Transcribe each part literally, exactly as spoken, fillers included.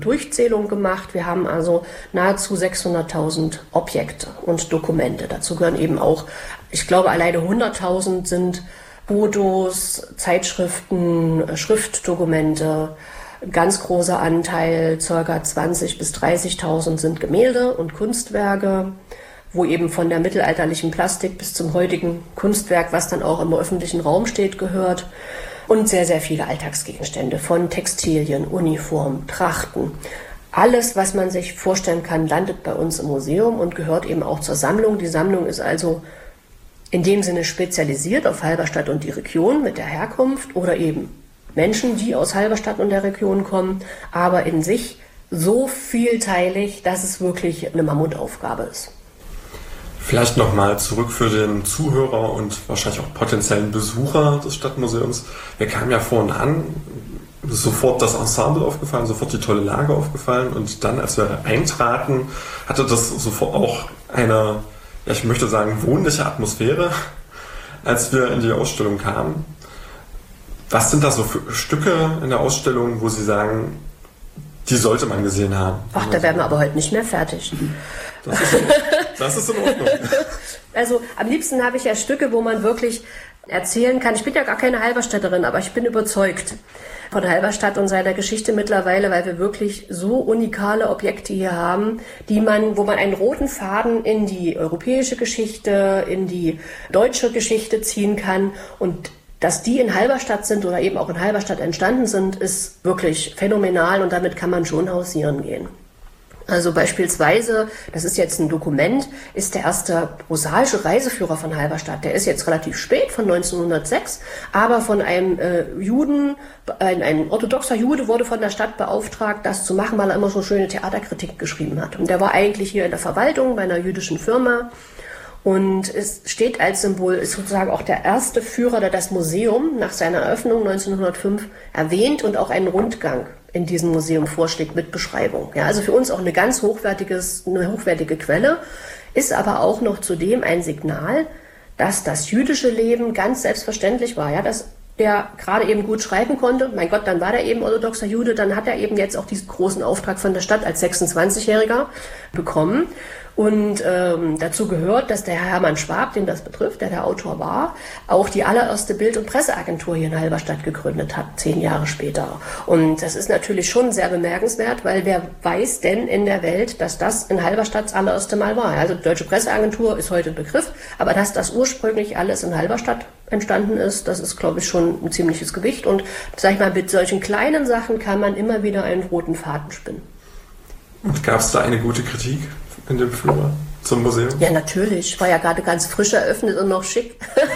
Durchzählung gemacht. Wir haben also nahezu sechshunderttausend Objekte und Dokumente. Dazu gehören eben auch, ich glaube, alleine hunderttausend sind Fotos, Zeitschriften, Schriftdokumente. Ein ganz großer Anteil, ca. zwanzigtausend bis dreißigtausend, sind Gemälde und Kunstwerke, wo eben von der mittelalterlichen Plastik bis zum heutigen Kunstwerk, was dann auch im öffentlichen Raum steht, gehört. Und sehr, sehr viele Alltagsgegenstände, von Textilien, Uniformen, Trachten. Alles, was man sich vorstellen kann, landet bei uns im Museum und gehört eben auch zur Sammlung. Die Sammlung ist also in dem Sinne spezialisiert auf Halberstadt und die Region mit der Herkunft oder eben Menschen, die aus Halberstadt und der Region kommen, aber in sich so vielteilig, dass es wirklich eine Mammutaufgabe ist. Vielleicht nochmal zurück für den Zuhörer und wahrscheinlich auch potenziellen Besucher des Stadtmuseums. Wir kamen ja vorhin an, sofort das Ensemble aufgefallen, sofort die tolle Lage aufgefallen und dann, als wir eintraten, hatte das sofort auch eine, ja, ich möchte sagen, wohnliche Atmosphäre, als wir in die Ausstellung kamen. Was sind da so für Stücke in der Ausstellung, wo Sie sagen, die sollte man gesehen haben? Ach, da werden wir aber heute nicht mehr fertig. Das ist, das ist in Ordnung. Also am liebsten habe ich ja Stücke, wo man wirklich erzählen kann. Ich bin ja gar keine Halberstädterin, aber ich bin überzeugt von Halberstadt und seiner Geschichte mittlerweile, weil wir wirklich so unikale Objekte hier haben, die man, wo man einen roten Faden in die europäische Geschichte, in die deutsche Geschichte ziehen kann. Und dass die in Halberstadt sind oder eben auch in Halberstadt entstanden sind, ist wirklich phänomenal und damit kann man schon hausieren gehen. Also beispielsweise, das ist jetzt ein Dokument, ist der erste prosaische Reiseführer von Halberstadt. Der ist jetzt relativ spät, von neunzehnhundertsechs, aber von einem äh, Juden, ein, ein orthodoxer Jude wurde von der Stadt beauftragt, das zu machen, weil er immer so schöne Theaterkritik geschrieben hat. Und der war eigentlich hier in der Verwaltung bei einer jüdischen Firma. Und es steht als Symbol, ist sozusagen auch der erste Führer, der das Museum nach seiner Eröffnung neunzehnhundertfünf erwähnt und auch einen Rundgang in diesem Museum vorschlägt mit Beschreibung. Ja, also für uns auch eine ganz hochwertiges, eine hochwertige Quelle, ist aber auch noch zudem ein Signal, dass das jüdische Leben ganz selbstverständlich war, ja, dass der gerade eben gut schreiben konnte. Mein Gott, dann war der eben orthodoxer Jude, dann hat er eben jetzt auch diesen großen Auftrag von der Stadt als sechsundzwanzigjähriger bekommen. Und ähm, dazu gehört, dass der Herr Hermann Schwab, den das betrifft, der der Autor war, auch die allererste Bild- und Presseagentur hier in Halberstadt gegründet hat, zehn Jahre später. Und das ist natürlich schon sehr bemerkenswert, weil wer weiß denn in der Welt, dass das in Halberstadt das allererste Mal war. Also die Deutsche Presseagentur ist heute ein Begriff, aber dass das ursprünglich alles in Halberstadt entstanden ist, das ist, glaube ich, schon ein ziemliches Gewicht. Und sag ich mal, mit solchen kleinen Sachen kann man immer wieder einen roten Faden spinnen. Und gab es da eine gute Kritik in dem Führer zum Museum? Ja, natürlich. War ja gerade ganz frisch eröffnet und noch schick.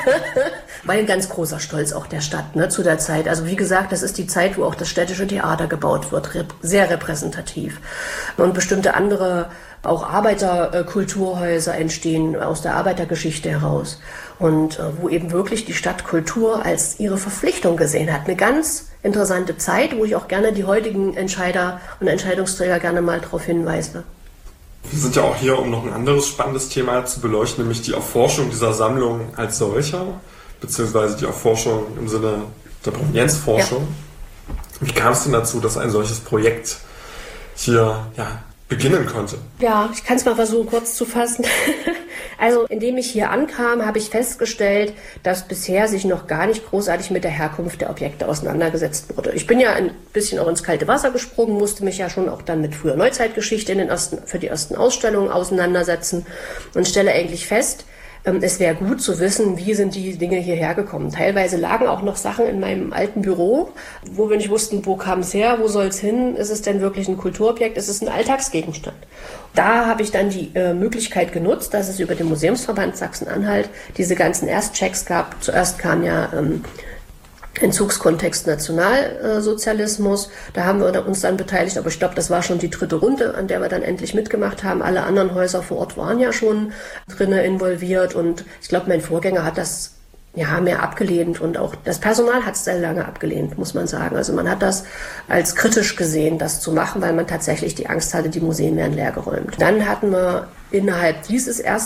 War ein ganz großer Stolz auch der Stadt, ne, zu der Zeit. Also wie gesagt, das ist die Zeit, wo auch das städtische Theater gebaut wird. Rep- sehr repräsentativ. Und bestimmte andere, auch Arbeiterkulturhäuser entstehen aus der Arbeitergeschichte heraus. Und äh, wo eben wirklich die Stadt Kultur als ihre Verpflichtung gesehen hat. Eine ganz interessante Zeit, wo ich auch gerne die heutigen Entscheider und Entscheidungsträger gerne mal darauf hinweise. Wir sind ja auch hier, um noch ein anderes spannendes Thema zu beleuchten, nämlich die Erforschung dieser Sammlung als solcher, beziehungsweise die Erforschung im Sinne der Provenienzforschung. Ja. Wie kam es denn dazu, dass ein solches Projekt hier ja, beginnen konnte? Ja, ich kann es mal versuchen, kurz zu fassen. Also, indem ich hier ankam, habe ich festgestellt, dass bisher sich noch gar nicht großartig mit der Herkunft der Objekte auseinandergesetzt wurde. Ich bin ja ein bisschen auch ins kalte Wasser gesprungen, musste mich ja schon auch dann mit früher Neuzeitgeschichte in den ersten, für die ersten Ausstellungen auseinandersetzen und stelle eigentlich fest, es wäre gut zu wissen, wie sind die Dinge hierher gekommen. Teilweise lagen auch noch Sachen in meinem alten Büro, wo wir nicht wussten, wo kam es her, wo soll es hin, ist es denn wirklich ein Kulturobjekt, ist es ein Alltagsgegenstand. Da habe ich dann die äh, Möglichkeit genutzt, dass es über den Museumsverband Sachsen-Anhalt diese ganzen Erstchecks gab. Zuerst kam ja ähm, Entzugskontext Nationalsozialismus. Da haben wir uns dann beteiligt, aber ich glaube, das war schon die dritte Runde, an der wir dann endlich mitgemacht haben. Alle anderen Häuser vor Ort waren ja schon drinnen involviert und ich glaube, mein Vorgänger hat das ja mehr abgelehnt und auch das Personal hat es sehr lange abgelehnt, muss man sagen. Also man hat das als kritisch gesehen, das zu machen, weil man tatsächlich die Angst hatte, die Museen werden leergeräumt. Dann hatten wir innerhalb dieses erst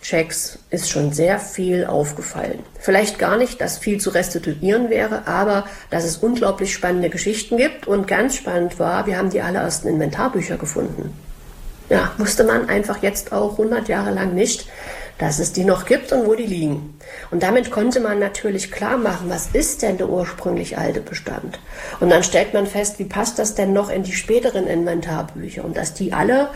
Checks ist schon sehr viel aufgefallen. Vielleicht gar nicht, dass viel zu restituieren wäre, aber dass es unglaublich spannende Geschichten gibt. Und ganz spannend war, wir haben die allerersten Inventarbücher gefunden. Ja, wusste man einfach jetzt auch hundert Jahre lang nicht, dass es die noch gibt und wo die liegen. Und damit konnte man natürlich klar machen, was ist denn der ursprünglich alte Bestand? Und dann stellt man fest, wie passt das denn noch in die späteren Inventarbücher? Und dass die alle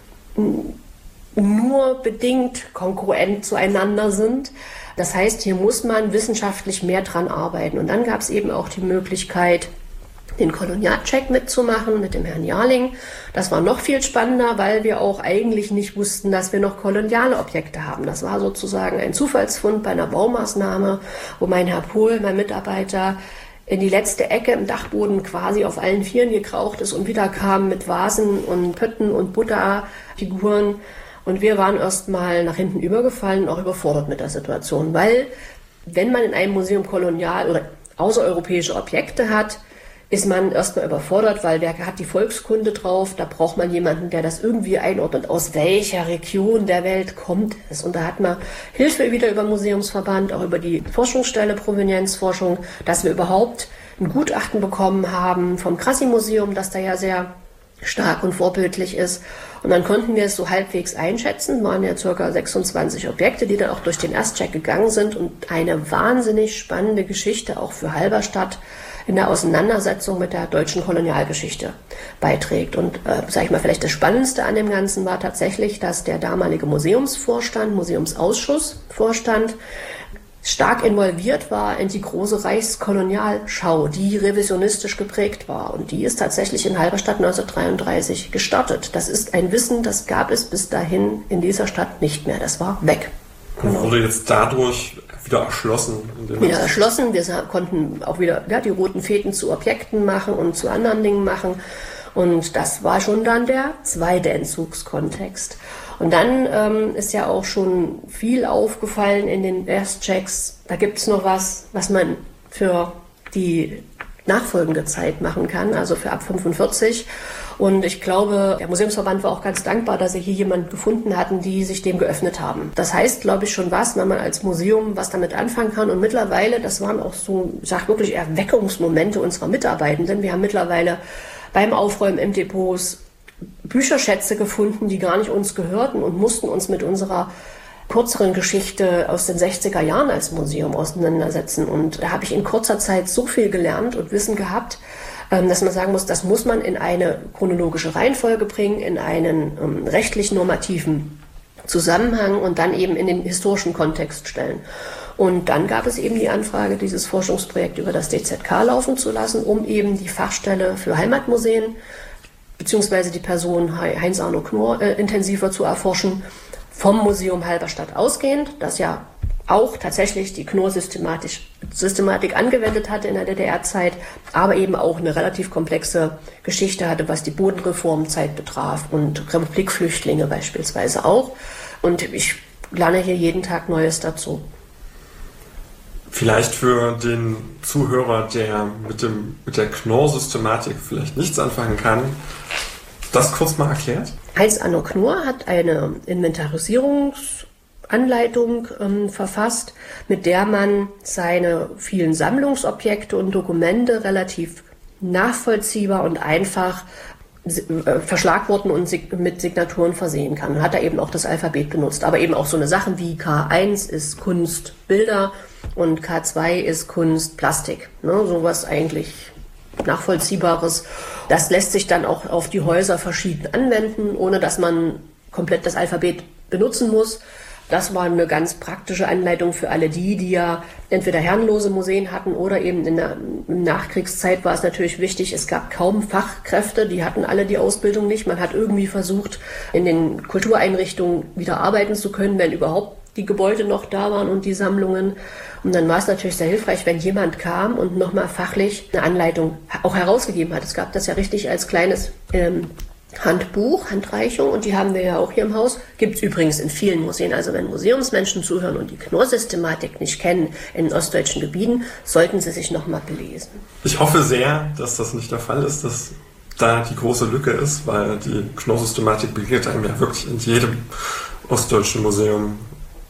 nur bedingt kongruent zueinander sind. Das heißt, hier muss man wissenschaftlich mehr dran arbeiten. Und dann gab es eben auch die Möglichkeit, den Kolonialcheck mitzumachen mit dem Herrn Jarling. Das war noch viel spannender, weil wir auch eigentlich nicht wussten, dass wir noch koloniale Objekte haben. Das war sozusagen ein Zufallsfund bei einer Baumaßnahme, wo mein Herr Pohl, mein Mitarbeiter, in die letzte Ecke im Dachboden quasi auf allen Vieren gekraucht ist und wieder kam mit Vasen und Pötten und Buddha-Figuren. Und wir waren erst mal nach hinten übergefallen und auch überfordert mit der Situation, weil wenn man in einem Museum kolonial oder außereuropäische Objekte hat, ist man erstmal überfordert, weil wer hat die Volkskunde drauf? Da braucht man jemanden, der das irgendwie einordnet, aus welcher Region der Welt kommt es. Und da hat man Hilfe wieder über den Museumsverband, auch über die Forschungsstelle Provenienzforschung, dass wir überhaupt ein Gutachten bekommen haben vom Krassi-Museum, das da ja sehr stark und vorbildlich ist. Und dann konnten wir es so halbwegs einschätzen, waren ja ca. sechsundzwanzig Objekte, die dann auch durch den Erstcheck gegangen sind und eine wahnsinnig spannende Geschichte auch für Halberstadt in der Auseinandersetzung mit der deutschen Kolonialgeschichte beiträgt. Und äh, sage ich mal, vielleicht das Spannendste an dem Ganzen war tatsächlich, dass der damalige Museumsvorstand, Museumsausschussvorstand, stark involviert war in die große Reichskolonialschau, die revisionistisch geprägt war. Und die ist tatsächlich in Halberstadt neunzehnhundertdreiunddreißig gestartet. Das ist ein Wissen, das gab es bis dahin in dieser Stadt nicht mehr. Das war weg. Genau. Wurde jetzt dadurch wieder erschlossen? Wieder erschlossen. Wir konnten auch wieder ja, die roten Fäden zu Objekten machen und zu anderen Dingen machen. Und das war schon dann der zweite Entzugskontext. Und dann ähm, ist ja auch schon viel aufgefallen in den Erstchecks. Da gibt es noch was, was man für die nachfolgende Zeit machen kann, also für ab fünfundvierzig. Und ich glaube, der Museumsverband war auch ganz dankbar, dass sie hier jemanden gefunden hatten, die sich dem geöffnet haben. Das heißt, glaube ich, schon was, wenn man als Museum was damit anfangen kann. Und mittlerweile, das waren auch so, ich sage wirklich Erweckungsmomente unserer Mitarbeitenden. Wir haben mittlerweile beim Aufräumen im Depots Bücherschätze gefunden, die gar nicht uns gehörten und mussten uns mit unserer kürzeren Geschichte aus den sechziger Jahren als Museum auseinandersetzen. Und da habe ich in kurzer Zeit so viel gelernt und Wissen gehabt, dass man sagen muss, das muss man in eine chronologische Reihenfolge bringen, in einen um, rechtlich normativen Zusammenhang und dann eben in den historischen Kontext stellen. Und dann gab es eben die Anfrage, dieses Forschungsprojekt über das D Z K laufen zu lassen, um eben die Fachstelle für Heimatmuseen beziehungsweise die Person Heinz-Arno Knorr äh, intensiver zu erforschen, vom Museum Halberstadt ausgehend, das ja auch tatsächlich die Knorr-Systematik angewendet hatte in der D D R-Zeit, aber eben auch eine relativ komplexe Geschichte hatte, was die Bodenreformzeit betraf und Republikflüchtlinge beispielsweise auch. Und ich lerne hier jeden Tag Neues dazu. Vielleicht für den Zuhörer, der mit, dem, mit der Knorr-Systematik vielleicht nichts anfangen kann, das kurz mal erklärt? Heinz-Arno Knorr hat eine Inventarisierungsanleitung ähm, verfasst, mit der man seine vielen Sammlungsobjekte und Dokumente relativ nachvollziehbar und einfach äh, verschlagworten und sig- mit Signaturen versehen kann. Und hat er eben auch das Alphabet benutzt, aber eben auch so eine Sachen wie K eins ist Kunst, Bilder und K zwei ist Kunst, Plastik. Ne, sowas eigentlich Nachvollziehbares. Das lässt sich dann auch auf die Häuser verschieden anwenden, ohne dass man komplett das Alphabet benutzen muss. Das war eine ganz praktische Anleitung für alle die, die ja entweder herrenlose Museen hatten oder eben in der Nachkriegszeit war es natürlich wichtig, es gab kaum Fachkräfte, die hatten alle die Ausbildung nicht. Man hat irgendwie versucht, in den Kultureinrichtungen wieder arbeiten zu können, wenn überhaupt die Gebäude noch da waren und die Sammlungen. Und dann war es natürlich sehr hilfreich, wenn jemand kam und nochmal fachlich eine Anleitung auch herausgegeben hat. Es gab das ja richtig als kleines ähm, Handbuch, Handreichung, und die haben wir ja auch hier im Haus. Gibt es übrigens in vielen Museen. Also wenn Museumsmenschen zuhören und die Knorr-Systematik nicht kennen in ostdeutschen Gebieten, sollten sie sich nochmal belesen. Ich hoffe sehr, dass das nicht der Fall ist, dass da die große Lücke ist, weil die Knorr-Systematik begegnet einem ja wirklich in jedem ostdeutschen Museum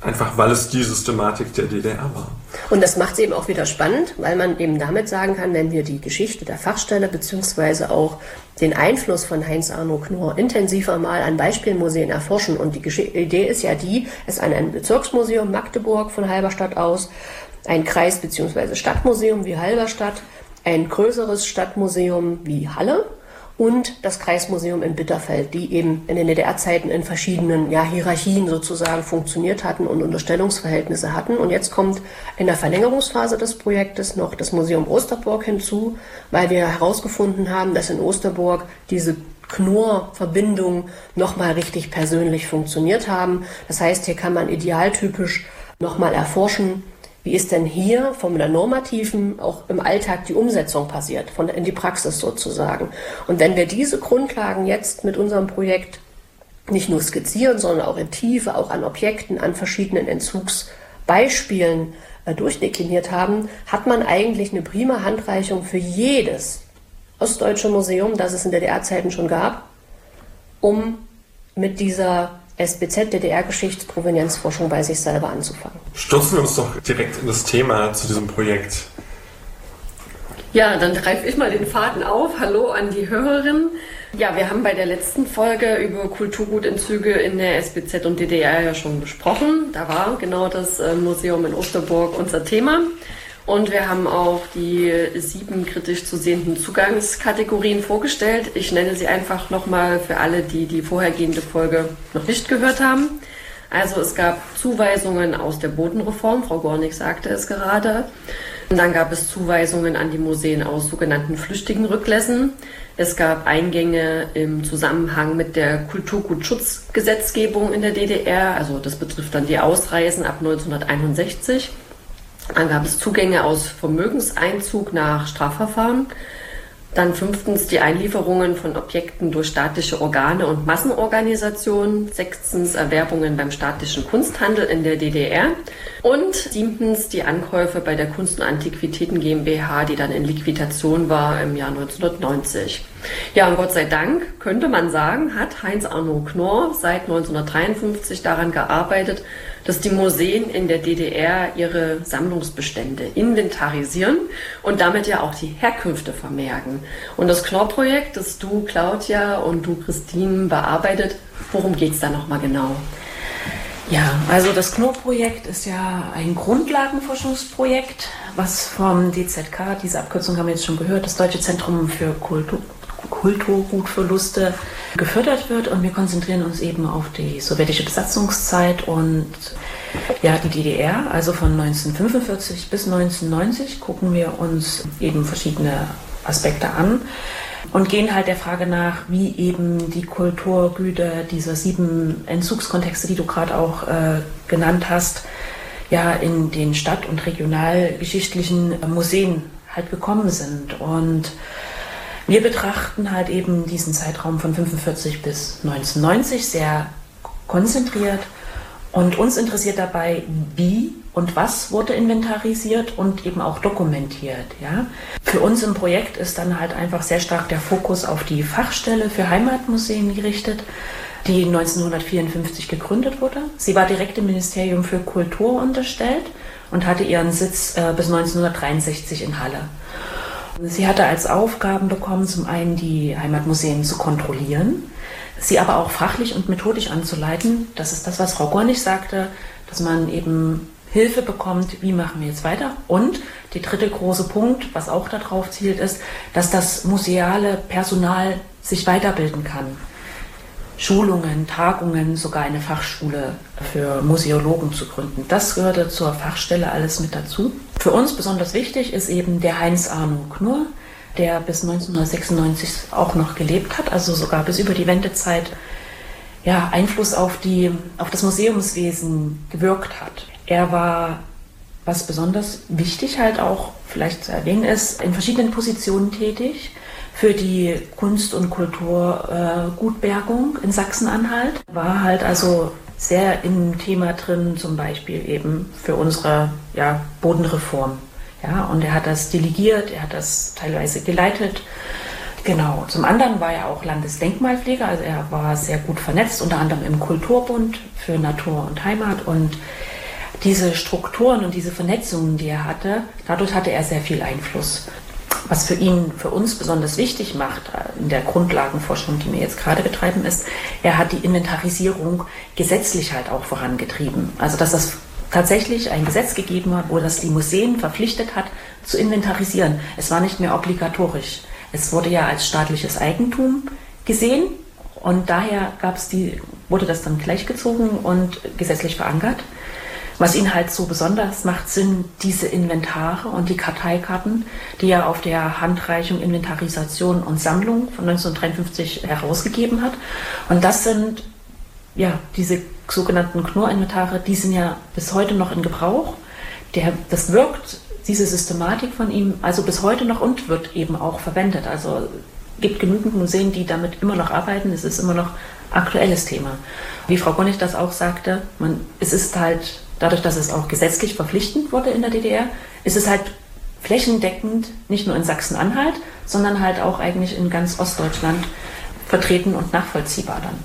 einfach weil es die Systematik der D D R war. Und das macht es eben auch wieder spannend, weil man eben damit sagen kann, wenn wir die Geschichte der Fachstelle beziehungsweise auch den Einfluss von Heinz-Arno Knorr intensiver mal an Beispielmuseen erforschen. Und die Gesch- Idee ist ja die, es an ein Bezirksmuseum Magdeburg von Halberstadt aus, ein Kreis- beziehungsweise Stadtmuseum wie Halberstadt, ein größeres Stadtmuseum wie Halle und das Kreismuseum in Bitterfeld, die eben in den D D R-Zeiten in verschiedenen ja, Hierarchien sozusagen funktioniert hatten und Unterstellungsverhältnisse hatten. Und jetzt kommt in der Verlängerungsphase des Projektes noch das Museum Osterburg hinzu, weil wir herausgefunden haben, dass in Osterburg diese Knorr-Verbindungen nochmal richtig persönlich funktioniert haben. Das heißt, hier kann man idealtypisch nochmal erforschen, wie ist denn hier von der normativen auch im Alltag die Umsetzung passiert, von in die Praxis sozusagen. Und wenn wir diese Grundlagen jetzt mit unserem Projekt nicht nur skizzieren, sondern auch in Tiefe, auch an Objekten, an verschiedenen Entzugsbeispielen äh, durchdekliniert haben, hat man eigentlich eine prima Handreichung für jedes ostdeutsche Museum, das es in D D R-Zeiten schon gab, um mit dieser S B Z D D R-Geschichtsprovenienzforschung bei sich selber anzufangen. Stürzen wir uns doch direkt in das Thema zu diesem Projekt. Ja, dann greife ich mal den Faden auf. Hallo an die Hörerin. Ja, wir haben bei der letzten Folge über Kulturgutentzüge in der S B Z und D D R ja schon besprochen. Da war genau das Museum in Osterburg unser Thema. Und wir haben auch die sieben kritisch zu sehenden Zugangskategorien vorgestellt. Ich nenne sie einfach nochmal für alle, die die vorhergehende Folge noch nicht gehört haben. Also es gab Zuweisungen aus der Bodenreform, Frau Gornig sagte es gerade. Und dann gab es Zuweisungen an die Museen aus sogenannten flüchtigen Rücklässen. Es gab Eingänge im Zusammenhang mit der Kulturgutschutzgesetzgebung in der D D R. Also das betrifft dann die Ausreisen ab neunzehnhunderteinundsechzig. Dann gab es Zugänge aus Vermögenseinzug nach Strafverfahren. Dann fünftens die Einlieferungen von Objekten durch staatliche Organe und Massenorganisationen. Sechstens Erwerbungen beim staatlichen Kunsthandel in der D D R. Und siebtens die Ankäufe bei der Kunst- und Antiquitäten GmbH, die dann in Liquidation war im Jahr neunzehnhundertneunzig. Ja, und Gott sei Dank, könnte man sagen, hat Heinz-Arno Knorr seit neunzehnhundertdreiundfünfzig daran gearbeitet, dass die Museen in der D D R ihre Sammlungsbestände inventarisieren und damit ja auch die Herkünfte vermerken. Und das Knorr-Projekt, das du, Claudia, und du, Christine, bearbeitet, worum geht es da nochmal genau? Ja, also das Knorr-Projekt ist ja ein Grundlagenforschungsprojekt, was vom D Z K, diese Abkürzung haben wir jetzt schon gehört, das Deutsche Zentrum für Kultur, Kulturgutverluste, gefördert wird. Und wir konzentrieren uns eben auf die sowjetische Besatzungszeit und ja, die D D R, also von neunzehnhundertfünfundvierzig bis neunzehnhundertneunzig gucken wir uns eben verschiedene Aspekte an und gehen halt der Frage nach, wie eben die Kulturgüter dieser sieben Entzugskontexte, die du gerade auch äh, genannt hast, ja in den stadt- und regionalgeschichtlichen Museen halt gekommen sind. Und wir betrachten halt eben diesen Zeitraum von fünfundvierzig bis neunzehnhundertneunzig sehr konzentriert. Und uns interessiert dabei, wie und was wurde inventarisiert und eben auch dokumentiert. Ja? Für uns im Projekt ist dann halt einfach sehr stark der Fokus auf die Fachstelle für Heimatmuseen gerichtet, die neunzehnhundertvierundfünfzig gegründet wurde. Sie war direkt dem Ministerium für Kultur unterstellt und hatte ihren Sitz äh, bis neunzehnhundertdreiundsechzig in Halle. Sie hatte als Aufgaben bekommen, zum einen die Heimatmuseen zu kontrollieren, sie aber auch fachlich und methodisch anzuleiten. Das ist das, was Frau Gornig sagte, dass man eben Hilfe bekommt, wie machen wir jetzt weiter. Und der dritte große Punkt, was auch darauf zielt, ist, dass das museale Personal sich weiterbilden kann. Schulungen, Tagungen, sogar eine Fachschule für Museologen zu gründen. Das gehörte zur Fachstelle alles mit dazu. Für uns besonders wichtig ist eben der Heinz-Arno Knorr, der bis neunzehnhundertsechsundneunzig auch noch gelebt hat, also sogar bis über die Wendezeit ja, Einfluss auf, die, auf das Museumswesen gewirkt hat. Er war, was besonders wichtig halt auch vielleicht zu erwähnen ist, in verschiedenen Positionen tätig für die Kunst- und Kulturgutbergung äh, in Sachsen-Anhalt. War halt also sehr im Thema drin, zum Beispiel eben für unsere ja, Bodenreform. Ja, und er hat das delegiert, er hat das teilweise geleitet, Genau. Zum anderen war er auch Landesdenkmalpfleger, also er war sehr gut vernetzt, unter anderem im Kulturbund für Natur und Heimat, und diese Strukturen und diese Vernetzungen, die er hatte, dadurch hatte er sehr viel Einfluss. Was für ihn, für uns besonders wichtig macht in der Grundlagenforschung, die wir jetzt gerade betreiben, ist, er hat die Inventarisierung gesetzlich halt auch vorangetrieben. Also dass das tatsächlich ein Gesetz gegeben hat, wo das die Museen verpflichtet hat, zu inventarisieren. Es war nicht mehr obligatorisch. Es wurde ja als staatliches Eigentum gesehen und daher gab's die, wurde das dann gleichgezogen und gesetzlich verankert. Was ihn halt so besonders macht, sind diese Inventare und die Karteikarten, die er auf der Handreichung Inventarisation und Sammlung von neunzehnhundertdreiundfünfzig herausgegeben hat. Und das sind ja diese sogenannten Knorr-Inventare, die sind ja bis heute noch in Gebrauch. Der, das wirkt, diese Systematik von ihm, also bis heute noch, und wird eben auch verwendet. Also gibt genügend Museen, die damit immer noch arbeiten. Es ist immer noch aktuelles Thema. Wie Frau Gonnig das auch sagte, man, es ist halt, dadurch, dass es auch gesetzlich verpflichtend wurde in der D D R, ist es halt flächendeckend, nicht nur in Sachsen-Anhalt, sondern halt auch eigentlich in ganz Ostdeutschland vertreten und nachvollziehbar dann.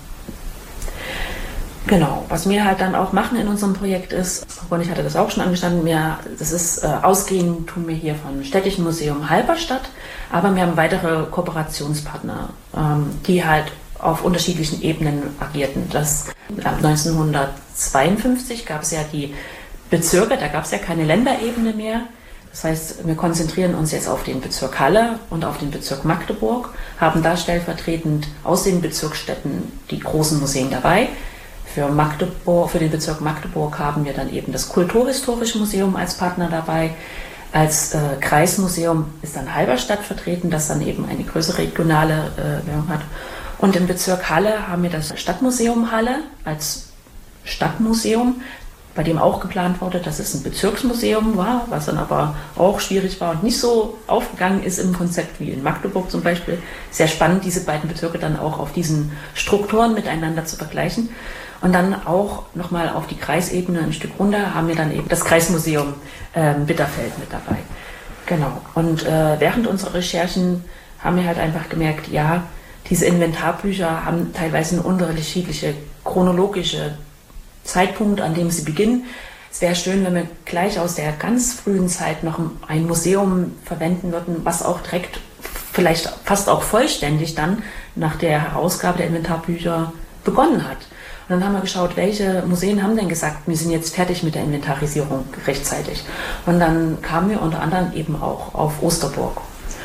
Genau, was wir halt dann auch machen in unserem Projekt ist, Frau Gonnig hatte das auch schon angestanden, wir, das ist äh, ausgehend tun wir hier vom Städtischen Museum Halberstadt, aber wir haben weitere Kooperationspartner, ähm, die halt auf unterschiedlichen Ebenen agierten. Das, ab neunzehnhundertzweiundfünfzig gab es ja die Bezirke, da gab es ja keine Länderebene mehr. Das heißt, wir konzentrieren uns jetzt auf den Bezirk Halle und auf den Bezirk Magdeburg, haben da stellvertretend aus den Bezirksstädten die großen Museen dabei. Für Magdeburg, für den Bezirk Magdeburg haben wir dann eben das Kulturhistorische Museum als Partner dabei. Als äh, Kreismuseum ist dann Halberstadt vertreten, das dann eben eine größere regionale äh, Wirkung hat. Und im Bezirk Halle haben wir das Stadtmuseum Halle als Stadtmuseum, bei dem auch geplant wurde, dass es ein Bezirksmuseum war, was dann aber auch schwierig war und nicht so aufgegangen ist im Konzept wie in Magdeburg zum Beispiel. Sehr spannend, diese beiden Bezirke dann auch auf diesen Strukturen miteinander zu vergleichen. Und dann auch nochmal auf die Kreisebene ein Stück runter haben wir dann eben das Kreismuseum äh, Bitterfeld mit dabei. Genau. Und äh, während unserer Recherchen haben wir halt einfach gemerkt, ja, diese Inventarbücher haben teilweise eine unterschiedliche chronologische Zeitpunkt, an dem sie beginnen. Es wäre schön, wenn wir gleich aus der ganz frühen Zeit noch ein Museum verwenden würden, was auch direkt, vielleicht fast auch vollständig dann nach der Herausgabe der Inventarbücher begonnen hat. Und dann haben wir geschaut, welche Museen haben denn gesagt, wir sind jetzt fertig mit der Inventarisierung rechtzeitig. Und dann kamen wir unter anderem eben auch auf Osterburg.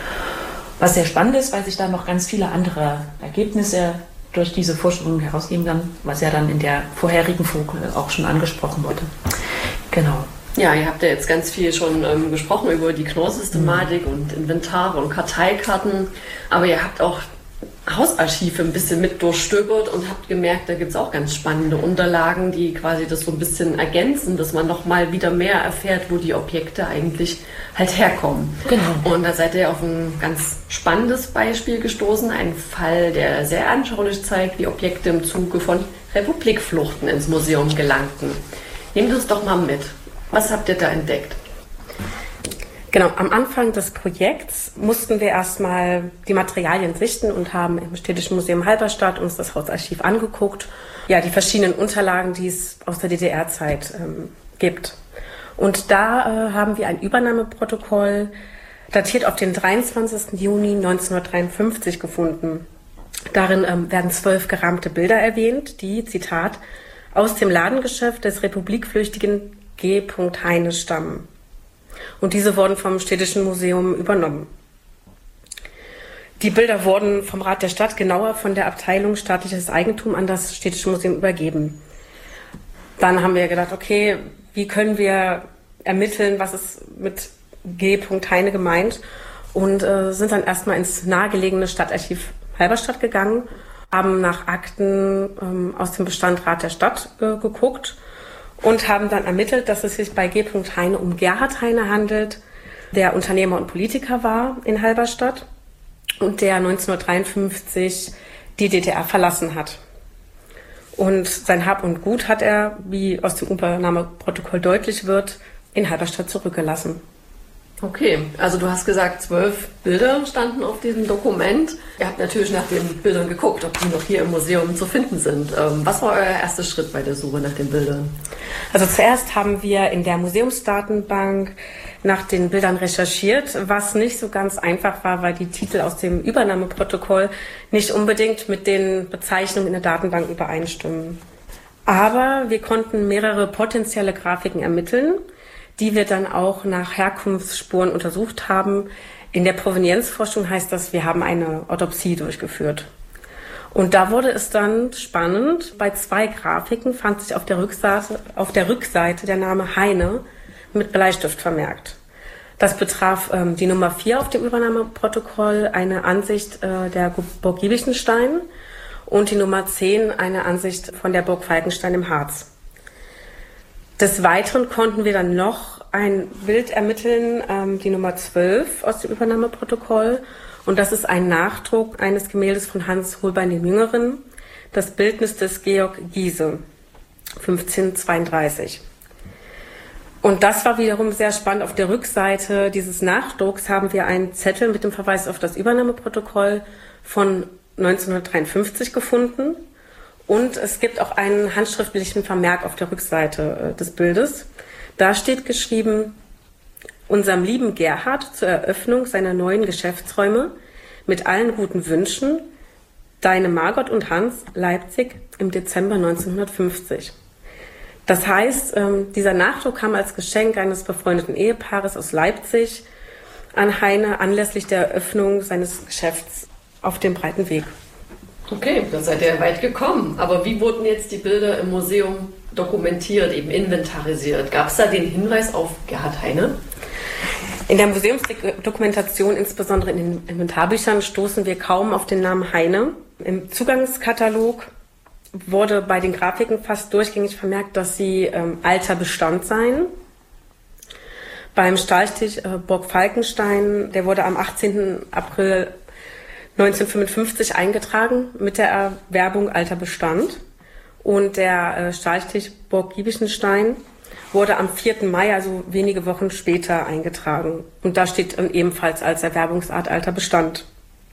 Was sehr spannend ist, weil sich da noch ganz viele andere Ergebnisse durch diese Forschung herausgeben kann, was ja dann in der vorherigen Folge auch schon angesprochen wurde. Genau. Ja, ihr habt ja jetzt ganz viel schon ähm, gesprochen über die Knorr-Systematik mhm. und Inventare und Karteikarten, aber ihr habt auch Hausarchive ein bisschen mit durchstöbert und habt gemerkt, da gibt es auch ganz spannende Unterlagen, die quasi das so ein bisschen ergänzen, dass man noch mal wieder mehr erfährt, wo die Objekte eigentlich halt herkommen. Genau. Und da seid ihr auf ein ganz spannendes Beispiel gestoßen, ein Fall, der sehr anschaulich zeigt, wie Objekte im Zuge von Republikfluchten ins Museum gelangten. Nehmt uns doch mal mit. Was habt ihr da entdeckt? Genau, am Anfang des Projekts mussten wir erstmal die Materialien sichten und haben im Städtischen Museum Halberstadt uns das Hausarchiv angeguckt. Ja, die verschiedenen Unterlagen, die es aus der D D R-Zeit ähm, gibt. Und da äh, haben wir ein Übernahmeprotokoll datiert auf den dreiundzwanzigsten Juni neunzehnhundertdreiundfünfzig gefunden. Darin ähm, werden zwölf gerahmte Bilder erwähnt, die, Zitat, aus dem Ladengeschäft des Republikflüchtigen G. Heine stammen. Und diese wurden vom Städtischen Museum übernommen. Die Bilder wurden vom Rat der Stadt, genauer von der Abteilung Staatliches Eigentum, an das Städtische Museum übergeben. Dann haben wir gedacht, okay, wie können wir ermitteln, was ist mit G. Heine gemeint? Und äh, sind dann erstmal ins nahegelegene Stadtarchiv Halberstadt gegangen, haben nach Akten ähm, aus dem Bestand Rat der Stadt äh, geguckt und haben dann ermittelt, dass es sich bei G. Heine um Gerhard Heine handelt, der Unternehmer und Politiker war in Halberstadt und der neunzehnhundertdreiundfünfzig die D D R verlassen hat. Und sein Hab und Gut hat er, wie aus dem Übernahmeprotokoll deutlich wird, in Halberstadt zurückgelassen. Okay, also du hast gesagt, zwölf Bilder standen auf diesem Dokument. Ihr habt natürlich nach den Bildern geguckt, ob die noch hier im Museum zu finden sind. Was war euer erster Schritt bei der Suche nach den Bildern? Also zuerst haben wir in der Museumsdatenbank nach den Bildern recherchiert, was nicht so ganz einfach war, weil die Titel aus dem Übernahmeprotokoll nicht unbedingt mit den Bezeichnungen in der Datenbank übereinstimmen. Aber wir konnten mehrere potenzielle Grafiken ermitteln, die wir dann auch nach Herkunftsspuren untersucht haben. In der Provenienzforschung heißt das, wir haben eine Autopsie durchgeführt. Und da wurde es dann spannend. Bei zwei Grafiken fand sich auf der Rückseite, auf der Rückseite der Name Heine mit Bleistift vermerkt. Das betraf ähm, die Nummer vier auf dem Übernahmeprotokoll, eine Ansicht äh, der Burg Giebichenstein, und die Nummer zehn, eine Ansicht von der Burg Falkenstein im Harz. Des Weiteren konnten wir dann noch ein Bild ermitteln, ähm, die Nummer zwölf aus dem Übernahmeprotokoll. Und das ist ein Nachdruck eines Gemäldes von Hans Holbein dem Jüngeren, das Bildnis des Georg Giese, fünfzehnhundertzweiunddreißig. Und das war wiederum sehr spannend. Auf der Rückseite dieses Nachdrucks haben wir einen Zettel mit dem Verweis auf das Übernahmeprotokoll von neunzehnhundertdreiundfünfzig gefunden. Und es gibt auch einen handschriftlichen Vermerk auf der Rückseite äh, des Bildes. Da steht geschrieben: Unserem lieben Gerhard zur Eröffnung seiner neuen Geschäftsräume mit allen guten Wünschen, deine Margot und Hans, Leipzig im Dezember neunzehnhundertfünfzig. Das heißt, ähm, dieser Nachdruck kam als Geschenk eines befreundeten Ehepaares aus Leipzig an Heine anlässlich der Eröffnung seines Geschäfts auf dem breiten Weg. Okay, da seid ihr weit gekommen. Aber wie wurden jetzt die Bilder im Museum dokumentiert, eben inventarisiert? Gab es da den Hinweis auf Gerhard Heine? In der Museumsdokumentation, insbesondere in den Inventarbüchern, stoßen wir kaum auf den Namen Heine. Im Zugangskatalog wurde bei den Grafiken fast durchgängig vermerkt, dass sie ähm, alter Bestand seien. Beim Stahlstich äh, Burg Falkenstein, der wurde am achtzehnten April neunzehnhundertfünfundfünfzig eingetragen mit der Erwerbung alter Bestand. Und der äh, Stahlstich Burg Giebichenstein wurde am vierten Mai, also wenige Wochen später, eingetragen. Und da steht ähm, ebenfalls als Erwerbungsart alter Bestand.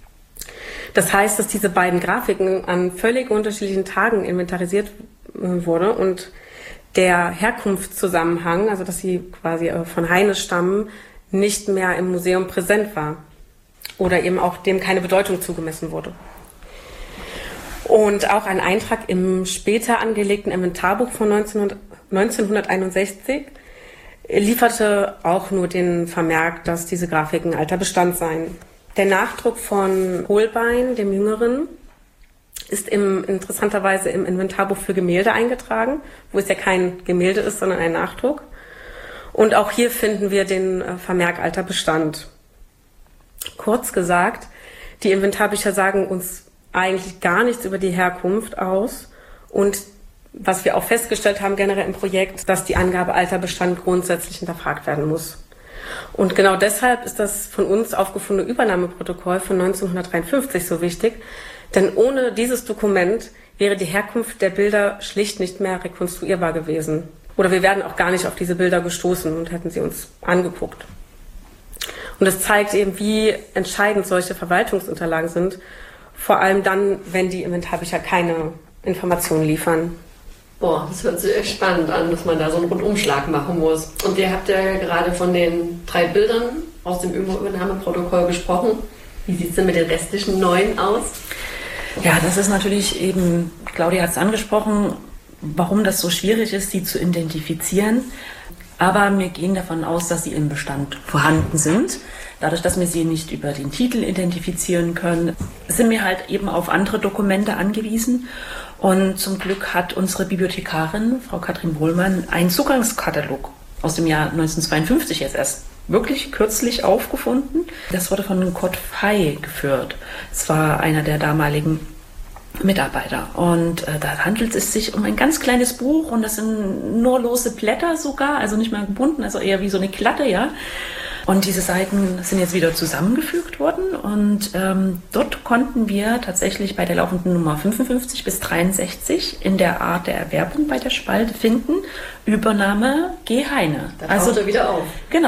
Das heißt, dass diese beiden Grafiken an völlig unterschiedlichen Tagen inventarisiert äh, wurde und der Herkunftszusammenhang, also dass sie quasi äh, von Heine stammen, nicht mehr im Museum präsent war oder eben auch dem keine Bedeutung zugemessen wurde. Und auch ein Eintrag im später angelegten Inventarbuch von neunzehnhunderteinundsechzig lieferte auch nur den Vermerk, dass diese Grafiken alter Bestand seien. Der Nachdruck von Holbein, dem Jüngeren, ist im, interessanterweise im Inventarbuch für Gemälde eingetragen, wo es ja kein Gemälde ist, sondern ein Nachdruck. Und auch hier finden wir den Vermerk alter Bestand. Kurz gesagt, die Inventarbücher sagen uns eigentlich gar nichts über die Herkunft aus. Und was wir auch festgestellt haben generell im Projekt, dass die Angabe alter Bestand grundsätzlich hinterfragt werden muss. Und genau deshalb ist das von uns aufgefundene Übernahmeprotokoll von neunzehnhundertdreiundfünfzig so wichtig, denn ohne dieses Dokument wäre die Herkunft der Bilder schlicht nicht mehr rekonstruierbar gewesen. Oder wir wären auch gar nicht auf diese Bilder gestoßen und hätten sie uns angeguckt. Und es zeigt eben, wie entscheidend solche Verwaltungsunterlagen sind, vor allem dann, wenn die Inventarbücher keine Informationen liefern. Boah, das hört sich echt spannend an, dass man da so einen Rundumschlag machen muss. Und ihr habt ja gerade von den drei Bildern aus dem Übernahmeprotokoll gesprochen. Wie sieht es denn mit den restlichen neun aus? Ja, das ist natürlich eben, Claudia hat es angesprochen, warum das so schwierig ist, sie zu identifizieren. Aber wir gehen davon aus, dass sie im Bestand vorhanden sind. Dadurch, dass wir sie nicht über den Titel identifizieren können, sind wir halt eben auf andere Dokumente angewiesen. Und zum Glück hat unsere Bibliothekarin, Frau Katrin Bohlmann, einen Zugangskatalog aus dem Jahr neunzehnhundertzweiundfünfzig jetzt erst wirklich kürzlich aufgefunden. Das wurde von Kurt Fey geführt. Es war einer der damaligen Mitarbeiter. Und äh, da handelt es sich um ein ganz kleines Buch und das sind nur lose Blätter sogar, also nicht mal gebunden, also eher wie so eine Klatte, ja. Und diese Seiten sind jetzt wieder zusammengefügt worden und ähm, dort konnten wir tatsächlich bei der laufenden Nummer fünfundfünfzig bis dreiundsechzig in der Art der Erwerbung bei der Spalte finden, Übernahme G. Heine. Da taucht also er wieder auf. Genau.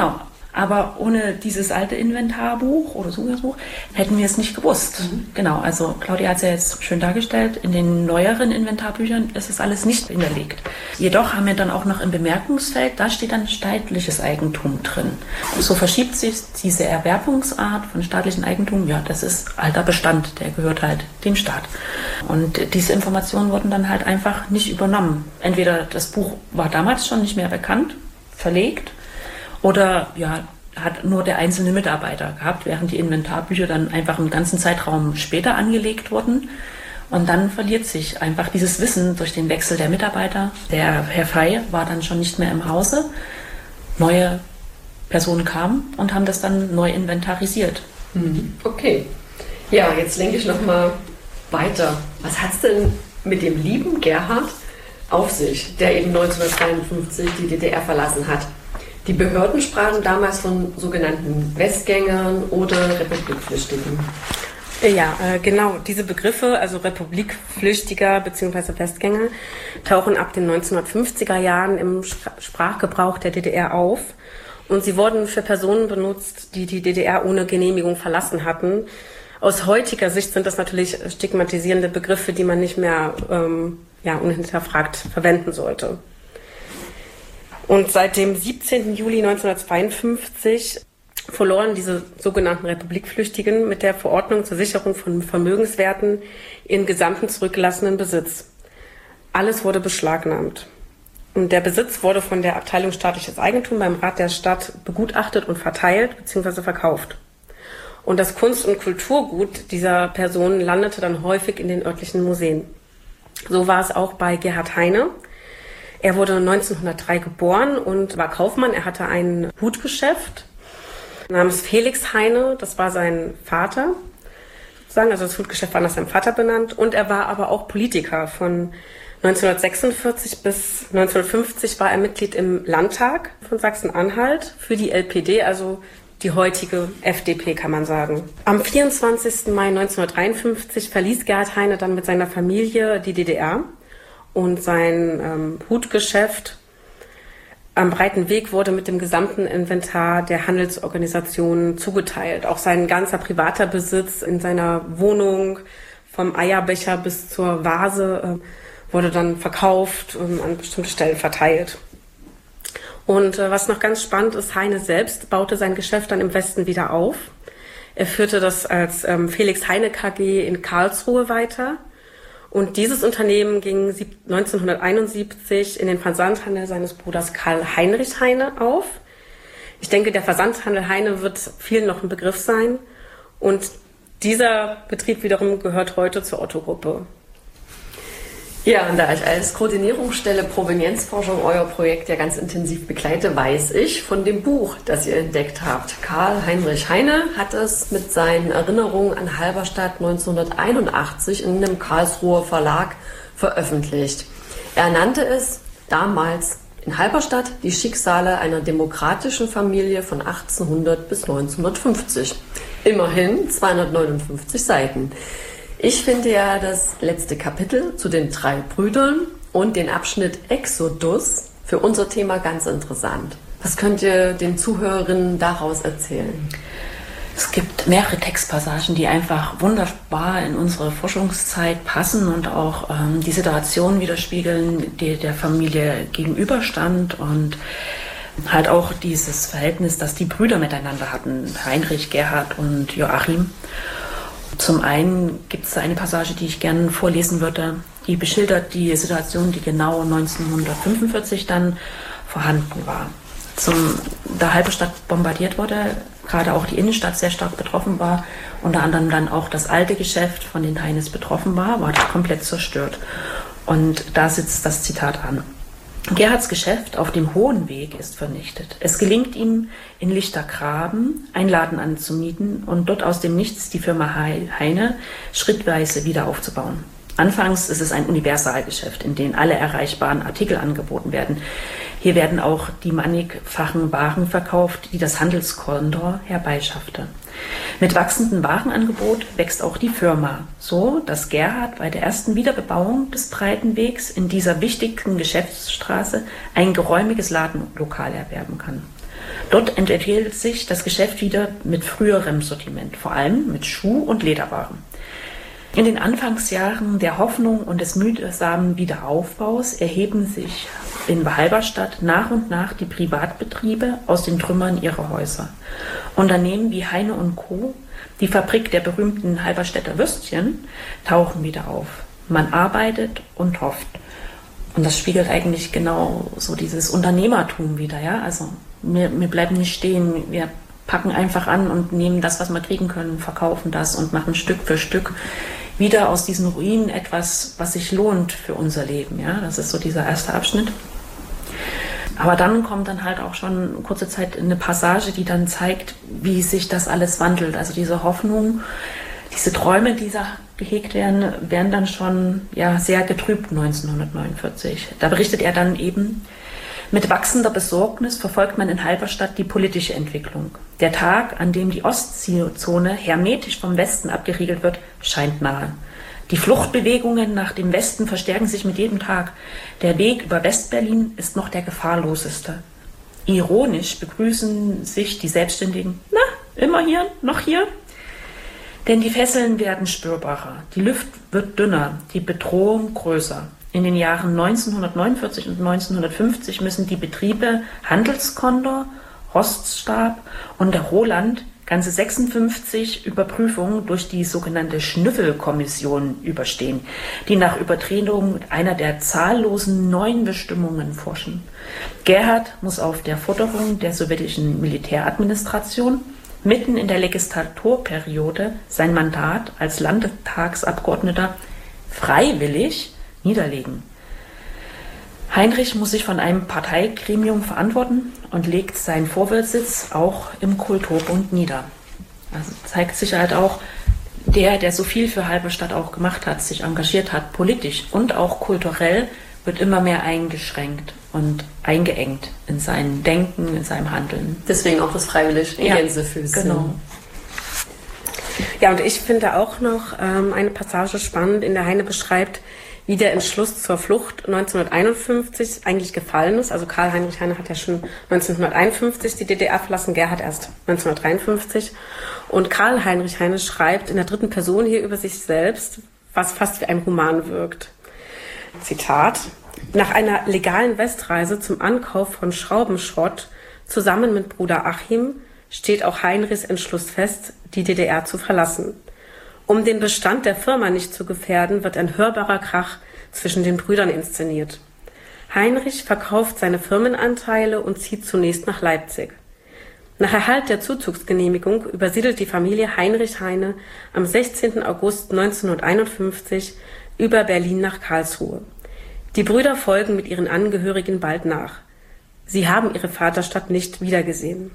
Aber ohne dieses alte Inventarbuch oder Zugangsbuch hätten wir es nicht gewusst. Mhm. Genau, also Claudia hat es ja jetzt schön dargestellt, in den neueren Inventarbüchern ist es alles nicht hinterlegt. Jedoch haben wir dann auch noch im Bemerkungsfeld, da steht dann staatliches Eigentum drin. Und so verschiebt sich diese Erwerbungsart von staatlichem Eigentum, ja, das ist alter Bestand, der gehört halt dem Staat. Und diese Informationen wurden dann halt einfach nicht übernommen. Entweder das Buch war damals schon nicht mehr bekannt, verlegt, oder ja, hat nur der einzelne Mitarbeiter gehabt, während die Inventarbücher dann einfach einen ganzen Zeitraum später angelegt wurden. Und dann verliert sich einfach dieses Wissen durch den Wechsel der Mitarbeiter. Der Herr Fey war dann schon nicht mehr im Hause. Neue Personen kamen und haben das dann neu inventarisiert. Okay. Ja, jetzt lenke ich nochmal weiter. Was hat es denn mit dem lieben Gerhard auf sich, der eben neunzehnhundertdreiundfünfzig die D D R verlassen hat? Die Behörden sprachen damals von sogenannten Westgängern oder Republikflüchtigen. Ja, äh, genau. Diese Begriffe, also Republikflüchtiger bzw. Westgänger, tauchen ab den neunzehnhundertfünfziger Jahren im Sprachgebrauch der D D R auf. Und sie wurden für Personen benutzt, die die D D R ohne Genehmigung verlassen hatten. Aus heutiger Sicht sind das natürlich stigmatisierende Begriffe, die man nicht mehr ähm, ja, unhinterfragt verwenden sollte. Und seit dem siebzehnten Juli neunzehnhundertzweiundfünfzig verloren diese sogenannten Republikflüchtigen mit der Verordnung zur Sicherung von Vermögenswerten ihren gesamten zurückgelassenen Besitz. Alles wurde beschlagnahmt. Und der Besitz wurde von der Abteilung Staatliches Eigentum beim Rat der Stadt begutachtet und verteilt bzw. verkauft. Und das Kunst- und Kulturgut dieser Personen landete dann häufig in den örtlichen Museen. So war es auch bei Gerhard Heine. Er wurde neunzehnhundertdrei geboren und war Kaufmann. Er hatte ein Hutgeschäft namens Felix Heine. Das war sein Vater, sozusagen. Also das Hutgeschäft war nach seinem Vater benannt. Und er war aber auch Politiker. Von neunzehnhundertsechsundvierzig bis neunzehnhundertfünfzig war er Mitglied im Landtag von Sachsen-Anhalt für die L P D, also die heutige F D P, kann man sagen. Am vierundzwanzigsten Mai neunzehnhundertdreiundfünfzig verließ Gerhard Heine dann mit seiner Familie die D D R. Und sein ähm, Hutgeschäft am breiten Weg wurde mit dem gesamten Inventar der Handelsorganisation zugeteilt. Auch sein ganzer privater Besitz in seiner Wohnung, vom Eierbecher bis zur Vase, äh, wurde dann verkauft und an bestimmte Stellen verteilt. Und äh, was noch ganz spannend ist, Heine selbst baute sein Geschäft dann im Westen wieder auf. Er führte das als ähm, Felix Heine K G in Karlsruhe weiter. Und dieses Unternehmen ging neunzehnhunderteinundsiebzig in den Versandhandel seines Bruders Karl Heinrich Heine auf. Ich denke, der Versandhandel Heine wird vielen noch ein Begriff sein. Und dieser Betrieb wiederum gehört heute zur Otto-Gruppe. Ja, und da ich als Koordinierungsstelle Provenienzforschung euer Projekt ja ganz intensiv begleite, weiß ich von dem Buch, das ihr entdeckt habt. Karl Heinrich Heine hat es mit seinen Erinnerungen an Halberstadt neunzehnhunderteinundachtzig in einem Karlsruher Verlag veröffentlicht. Er nannte es damals in Halberstadt die Schicksale einer demokratischen Familie von achtzehnhundert bis neunzehnhundertfünfzig. Immerhin zweihundertneunundfünfzig Seiten. Ich finde ja das letzte Kapitel zu den drei Brüdern und den Abschnitt Exodus für unser Thema ganz interessant. Was könnt ihr den Zuhörerinnen daraus erzählen? Es gibt mehrere Textpassagen, die einfach wunderbar in unsere Forschungszeit passen und auch ähm, die Situation widerspiegeln, die der Familie gegenüberstand und halt auch dieses Verhältnis, das die Brüder miteinander hatten, Heinrich, Gerhard und Joachim. Zum einen gibt es eine Passage, die ich gerne vorlesen würde, die beschildert die Situation, die genau neunzehnhundertfünfundvierzig dann vorhanden war. Zum, da Halberstadt bombardiert wurde, gerade auch die Innenstadt sehr stark betroffen war, unter anderem dann auch das alte Geschäft von den Heines betroffen war, war das komplett zerstört. Und da sitzt das Zitat an. Gerhards Geschäft auf dem Hohen Weg ist vernichtet. Es gelingt ihm, in Lichtergraben einen Laden anzumieten und dort aus dem Nichts die Firma Heine schrittweise wieder aufzubauen. Anfangs ist es ein Universalgeschäft, in dem alle erreichbaren Artikel angeboten werden. Hier werden auch die mannigfachen Waren verkauft, die das Handelskontor herbeischaffte. Mit wachsendem Warenangebot wächst auch die Firma, so dass Gerhard bei der ersten Wiederbebauung des breiten Wegs in dieser wichtigen Geschäftsstraße ein geräumiges Ladenlokal erwerben kann. Dort entwickelt sich das Geschäft wieder mit früherem Sortiment, vor allem mit Schuh- und Lederwaren. In den Anfangsjahren der Hoffnung und des mühsamen Wiederaufbaus erheben sich in Halberstadt nach und nach die Privatbetriebe aus den Trümmern ihrer Häuser. Unternehmen wie Heine und Co., die Fabrik der berühmten Halberstädter Würstchen, tauchen wieder auf. Man arbeitet und hofft. Und das spiegelt eigentlich genau so dieses Unternehmertum wieder. Ja? Also wir, wir bleiben nicht stehen, wir packen einfach an und nehmen das, was wir kriegen können, verkaufen das und machen Stück für Stück wieder aus diesen Ruinen etwas, was sich lohnt für unser Leben. Ja? Das ist so dieser erste Abschnitt. Aber dann kommt dann halt auch schon kurze Zeit eine Passage, die dann zeigt, wie sich das alles wandelt. Also diese Hoffnung, diese Träume, die da gehegt werden, werden dann schon ja, sehr getrübt neunzehnhundertneunundvierzig. Da berichtet er dann eben: Mit wachsender Besorgnis verfolgt man in Halberstadt die politische Entwicklung. Der Tag, an dem die Ostseezone hermetisch vom Westen abgeriegelt wird, scheint nahe. Die Fluchtbewegungen nach dem Westen verstärken sich mit jedem Tag. Der Weg über Westberlin ist noch der gefahrloseste. Ironisch begrüßen sich die Selbstständigen: Na, immer hier, noch hier? Denn die Fesseln werden spürbarer, die Luft wird dünner, die Bedrohung größer. In den Jahren neunzehnhundertneunundvierzig und neunzehnhundertfünfzig müssen die Betriebe Handelskondor, Roststab und der Roland ganze sechsundfünfzig Überprüfungen durch die sogenannte Schnüffelkommission überstehen, die nach Übertretung einer der zahllosen neuen Bestimmungen forschen. Gerhard muss auf der Forderung der sowjetischen Militäradministration mitten in der Legislaturperiode sein Mandat als Landtagsabgeordneter freiwillig niederlegen. Heinrich muss sich von einem Parteigremium verantworten und legt seinen Vorwärtssitz auch im Kulturbund nieder. Also zeigt sich halt auch, der, der so viel für Halberstadt auch gemacht hat, sich engagiert hat, politisch und auch kulturell, wird immer mehr eingeschränkt und eingeengt in seinem Denken, in seinem Handeln. Deswegen auch das freiwillig in ja, Gänsefüßchen. Genau. Ja, und ich finde auch noch ähm, eine Passage spannend, in der Heine beschreibt, wie der Entschluss zur Flucht neunzehnhunderteinundfünfzig eigentlich gefallen ist. Also Karl Heinrich Heine hat ja schon neunzehnhunderteinundfünfzig die D D R verlassen, Gerhard erst neunzehnhundertdreiundfünfzig. Und Karl Heinrich Heine schreibt in der dritten Person hier über sich selbst, was fast wie ein Roman wirkt. Zitat: Nach einer legalen Westreise zum Ankauf von Schraubenschrott zusammen mit Bruder Achim steht auch Heinrichs Entschluss fest, die D D R zu verlassen. Um den Bestand der Firma nicht zu gefährden, wird ein hörbarer Krach zwischen den Brüdern inszeniert. Heinrich verkauft seine Firmenanteile und zieht zunächst nach Leipzig. Nach Erhalt der Zuzugsgenehmigung übersiedelt die Familie Heinrich Heine am sechzehnten August neunzehnhunderteinundfünfzig über Berlin nach Karlsruhe. Die Brüder folgen mit ihren Angehörigen bald nach. Sie haben ihre Vaterstadt nicht wiedergesehen.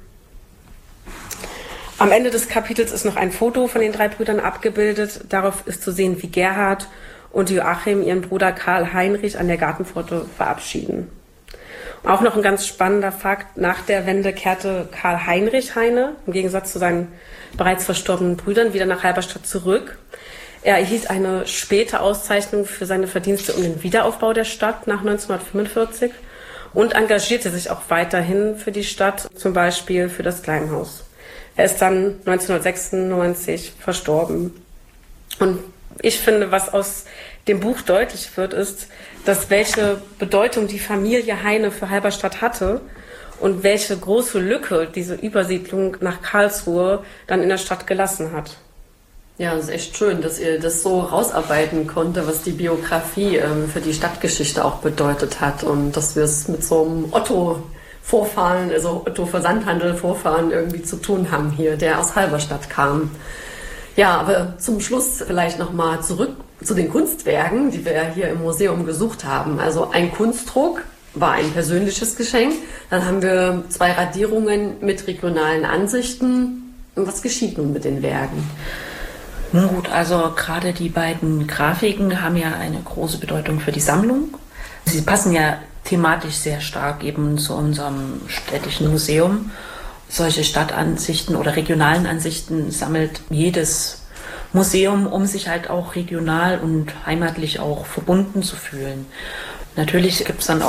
Am Ende des Kapitels ist noch ein Foto von den drei Brüdern abgebildet. Darauf ist zu sehen, wie Gerhard und Joachim ihren Bruder Karl Heinrich an der Gartenpforte verabschieden. Auch noch ein ganz spannender Fakt: Nach der Wende kehrte Karl Heinrich Heine im Gegensatz zu seinen bereits verstorbenen Brüdern wieder nach Halberstadt zurück. Er erhielt eine späte Auszeichnung für seine Verdienste um den Wiederaufbau der Stadt nach neunzehnhundertfünfundvierzig und engagierte sich auch weiterhin für die Stadt, zum Beispiel für das Kleinhaus. Er ist dann neunzehnhundertsechsundneunzig verstorben. Und ich finde, was aus dem Buch deutlich wird, ist, dass welche Bedeutung die Familie Heine für Halberstadt hatte und welche große Lücke diese Übersiedlung nach Karlsruhe dann in der Stadt gelassen hat. Ja, es ist echt schön, dass ihr das so rausarbeiten konnte, was die Biografie ähm, für die Stadtgeschichte auch bedeutet hat und dass wir es mit so einem Otto Vorfahren, also Otto Versandhandel Vorfahren irgendwie zu tun haben hier, der aus Halberstadt kam. Ja, aber zum Schluss vielleicht nochmal zurück zu den Kunstwerken, die wir hier im Museum gesucht haben. Also ein Kunstdruck war ein persönliches Geschenk. Dann haben wir zwei Radierungen mit regionalen Ansichten. Und was geschieht nun mit den Werken? Nun gut, also gerade die beiden Grafiken haben ja eine große Bedeutung für die Sammlung. Sie passen ja thematisch sehr stark eben zu unserem städtischen Museum. Solche Stadtansichten oder regionalen Ansichten sammelt jedes Museum, um sich halt auch regional und heimatlich auch verbunden zu fühlen. Natürlich gibt es dann auch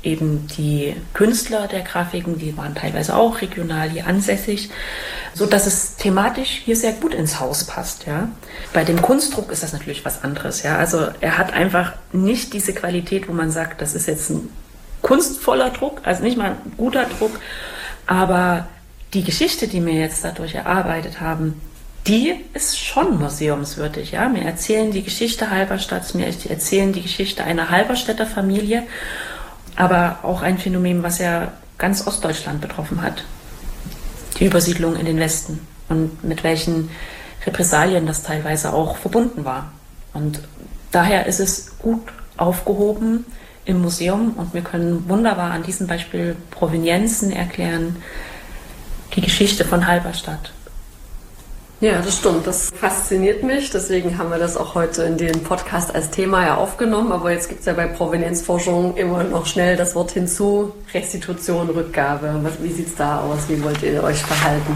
eben die Künstler der Grafiken, die waren teilweise auch regional hier ansässig, so dass es thematisch hier sehr gut ins Haus passt, ja. Bei dem Kunstdruck ist das natürlich was anderes, ja. Also er hat einfach nicht diese Qualität, wo man sagt, das ist jetzt ein kunstvoller Druck, also nicht mal ein guter Druck, aber die Geschichte, die wir jetzt dadurch erarbeitet haben, die ist schon museumswürdig, ja. Wir erzählen die Geschichte Halberstadts, wir erzählen die Geschichte einer Halberstädter Familie, aber auch ein Phänomen, was ja ganz Ostdeutschland betroffen hat. Die Übersiedlung in den Westen und mit welchen Repressalien das teilweise auch verbunden war. Und daher ist es gut aufgehoben im Museum und wir können wunderbar an diesem Beispiel Provenienzen erklären, die Geschichte von Halberstadt. Ja, das stimmt. Das fasziniert mich. Deswegen haben wir das auch heute in den Podcast als Thema ja aufgenommen. Aber jetzt gibt es ja bei Provenienzforschung immer noch schnell das Wort hinzu. Restitution, Rückgabe. Was, wie sieht es da aus? Wie wollt ihr euch verhalten?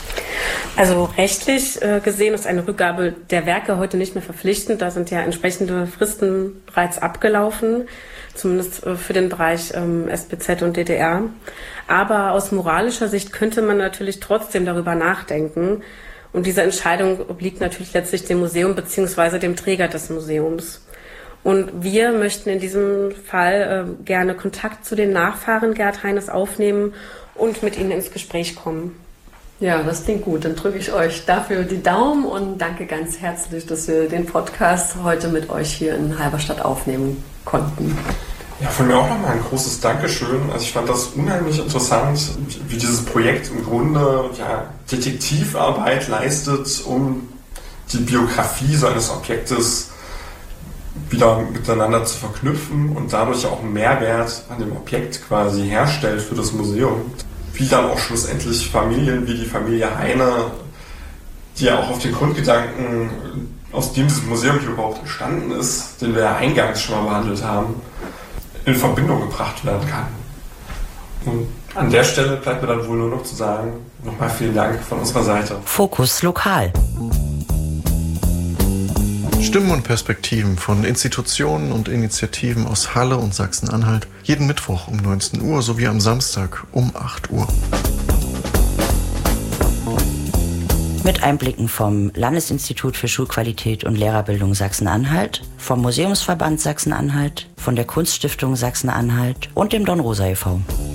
Also rechtlich äh, gesehen ist eine Rückgabe der Werke heute nicht mehr verpflichtend. Da sind ja entsprechende Fristen bereits abgelaufen, zumindest äh, für den Bereich ähm, S B Z und D D R. Aber aus moralischer Sicht könnte man natürlich trotzdem darüber nachdenken. Und diese Entscheidung obliegt natürlich letztlich dem Museum bzw. dem Träger des Museums. Und wir möchten in diesem Fall äh, gerne Kontakt zu den Nachfahren Gerd Heines aufnehmen und mit ihnen ins Gespräch kommen. Ja, das klingt gut. Dann drücke ich euch dafür die Daumen und danke ganz herzlich, dass wir den Podcast heute mit euch hier in Halberstadt aufnehmen konnten. Ja, von mir auch nochmal ein großes Dankeschön. Also ich fand das unheimlich interessant, wie dieses Projekt im Grunde ja, Detektivarbeit leistet, um die Biografie seines Objektes wieder miteinander zu verknüpfen und dadurch auch einen Mehrwert an dem Objekt quasi herstellt für das Museum. Wie dann auch schlussendlich Familien wie die Familie Heine, die ja auch auf den Grundgedanken, aus dem dieses Museum hier überhaupt entstanden ist, den wir ja eingangs schon mal behandelt haben, in Verbindung gebracht werden kann. Und an der Stelle bleibt mir dann wohl nur noch zu sagen, nochmal vielen Dank von unserer Seite. Fokus Lokal. Stimmen und Perspektiven von Institutionen und Initiativen aus Halle und Sachsen-Anhalt jeden Mittwoch um neunzehn Uhr sowie am Samstag um acht Uhr. Mit Einblicken vom Landesinstitut für Schulqualität und Lehrerbildung Sachsen-Anhalt, vom Museumsverband Sachsen-Anhalt, von der Kunststiftung Sachsen-Anhalt und dem Don Rosa e V